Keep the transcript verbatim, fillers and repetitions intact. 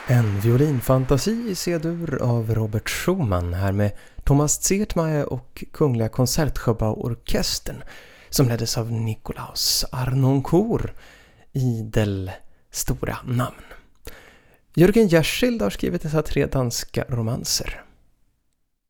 En violinfantasi i C-dur av Robert Schumann här med Thomas Zertmeier och Kungliga Konsertgebouw-orkestern som leddes av Nikolaus Arnoncourt, idel stora namn. Jürgen Jersild har skrivit dessa tre danska romanser.